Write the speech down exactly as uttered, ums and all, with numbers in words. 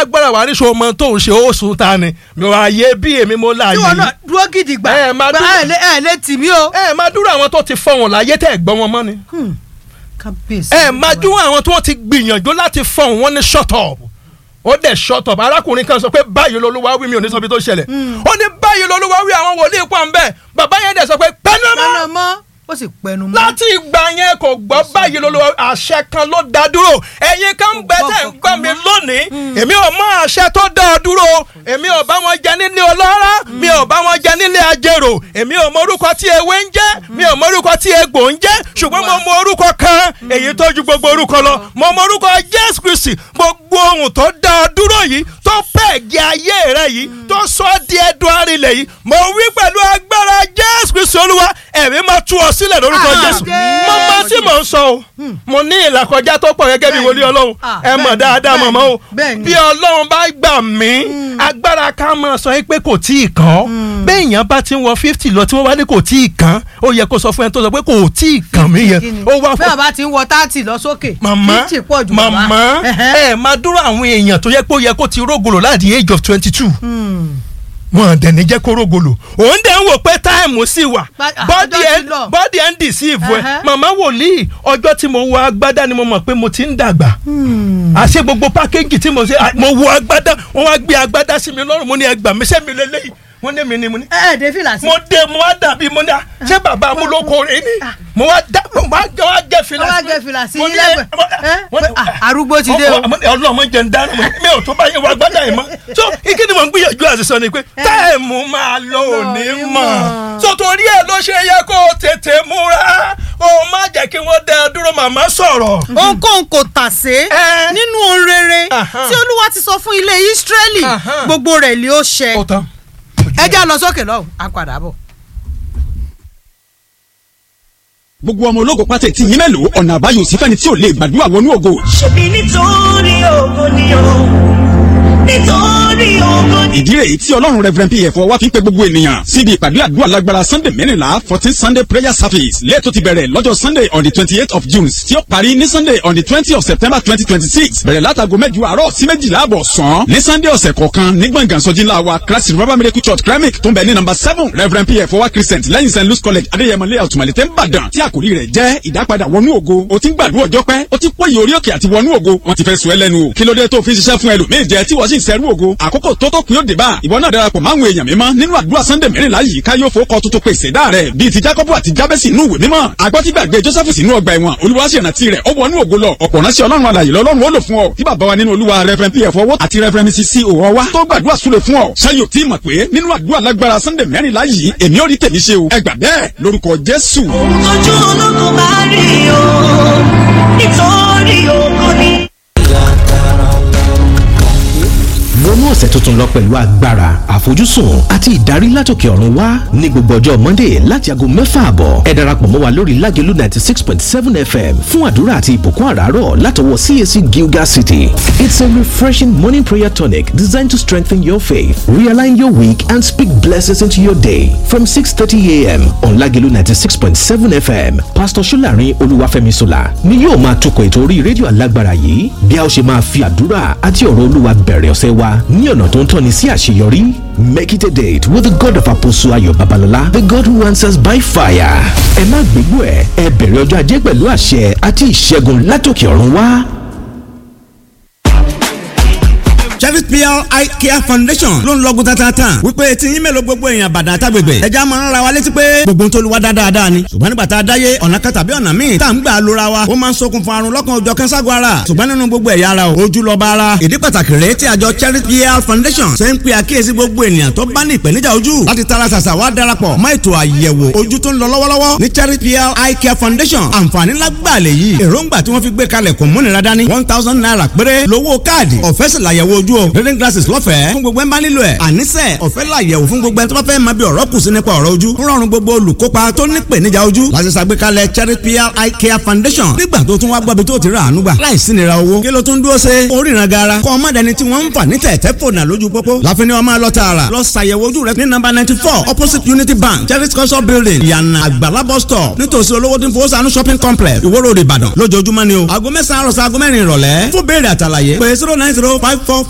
lágbára wà ní sọmọ tó ń ṣe oṣù ta ni mi ò ayé bí èmi mo láàyè. tí wọn náà dúró gidi gbà ẹ lè tì mí o. ẹ máa dúró àwọn tó ti fọwọn láyé tẹ gbọ́ wọn mọ́ ni. ẹ máa dúró àwọn tó ti gbìyànjú láti fọwọn wọn ní shut up ó dẹ̀ shut up arákùnrin kan sọ pé báyìí lolúwa wí mi ò ní sọ bí tó ṣẹlẹ̀ ó ní báyìí lolúwa wí àwọn wòlíì pọ̀ ń bẹ̀ bàbá yẹn dẹ̀ sọ pé pẹ́nu mọ́ ó sì pẹnu mọ́. láti ìgbà yẹn kò gbọ́ báyìí lolúwa àṣẹ kan ló dá dúró ẹ̀yin kan ń bẹ tẹ̀ ń gbọ́ mi lónìí èmi ò mọ àṣẹ tó dá ọ dúró èmi ò bá wọn jẹ nílé ọlọ́rá mi ò bá wọn jẹ nílé ajérò èmi ò mọ orúkọ tí ewé ń jẹ́ mi ò mọ orúkọ tí egbò ń jẹ́ ṣùgbọ́n mo mọ orúkọ kan èyí tó ju gbogbo orúkọ lọ mo mọ orúkọ Jésù Kristi gbogbo ohun tó dá ọ dúró yìí tó pẹ̀gì ayé rẹ yìí tó sọ di ẹdun arinlẹ̀ yìí mo wí pẹ̀lú agbára Jésù Kristi olúwa ẹ̀mí máa tú ọ sílẹ̀ lórúkọ Jésù mo máa sí mò ń sọ o mo ní ìlàkọjá tó pọ̀ gẹ́gẹ́ bí wòlíì Ọlọ́run ẹ mọ̀ dáadáa mọ̀mọ́ o bí Ọlọ́run bá gbà mí agbára ká máa sọ pé kò tí ì kàn bẹ́ẹ̀ èèyàn bá ti ń wọ fifty lọ tí wọ́n wá ní kò tí ì kàn ó yẹ kó sọ fún ẹ tó sọ pé kò tí ì kàn mí yẹn ó wá fún. bẹ́ẹ̀ bá ti ń wọ thirty lọ sókè fifty pọ̀ jù wá. màmá ẹ máa dúró àwọn èèyàn tó yẹ pé ó yẹ kó ti rógolo láti age of twenty two wọn dẹ̀ ní jẹ́ kó rógolo òun dẹ̀ ń wò pé táìmù sì wà bọ́dì ẹ̀ ń deceive ẹ̀ màmá wòlíì ọjọ́ tí mo wọ agbádá ni mo mọ̀ pé mo ti ń dàgbà àṣé gbogbo pákéjì tí mo ṣe mo wọ agbádá wọn wá gbé agbádá sí mi lọ́rùn mo ní ẹgbàá mi ṣé mi lélẹ́yìí wọ́n ní mi ni mo ní. ẹ ẹ dé fìlà sí. mo dé mo wá dàbí mo ní a ṣé bàbá amúlòkọ rẹ ni mo wá dá mo wá jẹ wá jẹ fìlà sí. wá jẹ fìlà sí ilé arúgbó ti dé o. ọlọ́mọ jẹ ń dáná mi ò tó báyìí wá gbádà yìí mọ́ so ike ni mo ń gbìyànjú àṣìṣe ni pé táìmù máa lọ òní mọ̀ so torí ẹ ló ṣe yẹ kó o tètè múra o má jẹ́ kí wọ́n dá dúró màmá sọ̀rọ̀. ohunkóhun kò tà sé nínú ohun rere tí Olúwa ti sọ fún ilé Ísírẹ́lì gbogbo rẹ̀ lé ó ṣẹ. ẹ já lọ sókè lọ́hùn á padà bọ̀. gbogbo ọmọ ológo pátá tí yín mélòó ọ̀nà àbáyọ sí fẹ́ni tí ò lè gbàdúrà wọnú ògo. ṣebí nítorí ògo ni o nítorí ògo ni. ìdí rèé tí ọlọ́run reverend pf wá fi ń pe gbogbo ènìyàn síbi ìpàdé àdúrà lágbára sunday mẹ́rìnlá fourteen sunday prayer service lẹ́ẹ̀tọ́ ti bẹ̀rẹ̀ lọ́jọ́ sunday on the twenty eight of june tí ó parí ní sunday on the twenty of september twenty twenty six bẹ̀rẹ̀ látago mẹ́jọ àárọ̀ sí méjìlá àbọ̀ sàn ní sunday ọ̀sẹ̀ kọ̀ọ̀kan ní gbọ̀ngàn sọ́jí ńlá wa christ revival miracle church kremik tó ń bẹ ní number seven reverend pf wá christian lẹ́yìn st louis college adéyẹmọ layout malete nìbàdàn tí àkòrí rẹ̀ jẹ́ ìdápadà wọnú ògo o ti ń gbàdúrà ọjọ́ pẹ́ o ti pòyì orí òkè àti wọnú ògo wọ́n ti fẹ́ sọ ẹ́ lẹ́nu o kí ló dé tó fi ṣiṣẹ́ fún ẹlòmíì jẹ tí wọ́n sì ń sẹ́rú ògo àkókò tó tó kún yóò dé bá ìwọ náà darapọ̀ máwọn èèyàn mímọ́ nínú àdúrà sunday mẹ́rìnlá yìí ká yóò fowó kọ tuntun pé ìṣẹ̀dá rẹ̀ bíi ti jacob àti jabesi inú ìwé mímọ́ agbọ́tígbàgbé joseph sínú ọgbà ẹ̀wọ̀n olúwa sì rántí rẹ̀ ó wọnú ògo lọ ọ̀pọ̀ ránṣẹ́ ọlọ́run alààyè lọ́lọ́run ó lò fún ọ tí bàbá wa nínú olúwa reverend pf owó àti reverend mrs c òwò wa tó gbàdúrà súre fún ọ ṣáyò tí mọ̀ pé nínú àdúrà lágbára sunday mẹ́rìnlá yìí èmi ò rí tèmi ṣe o ẹ gbà bẹ́ẹ̀ lórúkọ jésù. ojú ológun bá rí o nítorí ògo ni. wọnú ọ̀sẹ̀ tuntun lọ pẹ̀lú agbára àfojúsùn àti ìdarí látòkè ọ̀run wá ní gbogbo ọjọ́ monday láti aago mẹ́fà àbọ̀ ẹ darapọ̀ mọ́ wa lórí lágẹ̀lú ninety six point seven fm fún àdúrà àti ìbùkún àràárọ̀ látọwọ́ cac gilgal city. It's a refreshing morning prayer tonic designed to strengthen your faith, realign your week and speak blessings into your day. From six thirty a.m. on lágẹ̀lú ninety six point seven fm pastor solarin olúwafẹ́misola ni yóò máa tukọ̀ ètò orí rédíò alágbára yìí bí a ó ṣe máa fi àdúrà àti ọ̀rọ̀ olúwa bẹ̀rẹ̀ ọ̀sẹ̀ wa ní ọ̀nà tó ń tọ́ni sí àṣeyọrí. Make it a date with the God of Apostle Ayo Babalola, the God who answers by fire. ẹ má gbégbó ẹ ẹ bẹ̀rẹ̀ ọjọ́ ajé pẹ̀lú àṣẹ àti ìṣẹ́gun látòkè ọ̀run wá. Cherith P R Eye Care Foundation ló ń lọ́gùn tatata wípé tí yín mélòó gbogbo èèyàn bàdàn àtàgbègbè ẹja máa ń ra wa létí pé gbogbo tó lu wa dáadáa ni ṣùgbọ́n nígbà tá a dáyé ọ̀nà kan tàbí ọ̀nà míì tá à ń gbà lóra wa ó máa ń ṣokùnfà àrùn lọ́kàn òjọ̀ kẹ́ńsàgọ́ ara ṣùgbọ́n nínú gbogbo ẹ̀yà ara o ojú lọ́ba ara ìdí pàtàkì rèé tí àjọ Cherith P R Foundation ṣe ń pe àkíyèsí gbogbo ènìyàn tó bá ní ìpèníjà ojú láti tara ṣàṣà wá darapọ̀ mọ́ ètò àyẹ̀wò ojú tó ń lọ lọ́wọ́lọ́wọ́ ní Cherith P R Eye Care Foundation àǹfààní lágbàá lè yí èròǹgbà tí wọ́n fi gbé kalẹ̀ kò múnira dání one thousand naira péré lówó káàdì ọ̀fẹ́ sì làyẹ̀wò ojú o reading glasses lọ́fẹ̀ẹ́ fún gbogbo ẹ̀ ń bá nílò ẹ̀ àníṣe ọ̀fẹ́ làyẹ̀wò fún gbogbo ẹ̀ tó bá fẹ́ máa bí ọ̀rọ̀ kù sí nípa ọ̀rọ̀ ojú ń rọrùn gbogbo olùkópa tó ní ìpèníjà ojú láti ṣàgbékalẹ̀ Cherith P R Eye Care Foundation nígbà tó tún wá gbọ́bi tó ti rà àánú gbà láìsí nira owó kí ló tún dúró ṣe oríran gara kọ́ ọmọdé ni tí wọ́n ń fà ní tẹ̀tẹ̀ fònà lójú pópó láfi ni wọ́n máa lọ tààrà lọ ṣàyẹ̀wò ojú rẹ ní nọ́mbà ninety four opposite Unity Bank Cherith culture building yànnà àgbàlá bus stop nítòsí olówó tí ń fowó sànú shopping complex Ìwó Road Ìbàdàn lójoojúmọ́ ni o aago mẹ́sàn-án àròsọ aago mẹ́rin ìrọ̀lẹ́ fún béèrè àtàlàyé pé zero nine zero five four